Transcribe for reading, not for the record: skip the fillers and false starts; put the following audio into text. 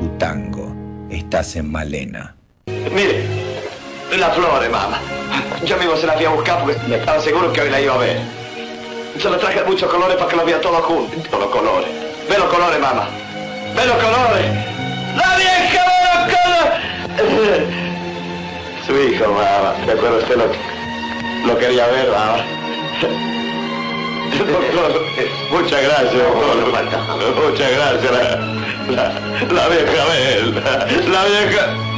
tu tango. Estás en Malena. Mire, las flores, mamá. Yo mismo se las fui a buscar porque estaba seguro que hoy la iba a ver. Se las traje muchos colores para que los vea todos juntos. Todos los colores. Ve los colores, mamá. Ve los colores. ¡La vieja ve los colores! Su hijo, mamá. ¿De acuerdo? Usted lo quería ver, mamá. Doctor, muchas gracias, doctor. Muchas gracias. La vieja, la vieja.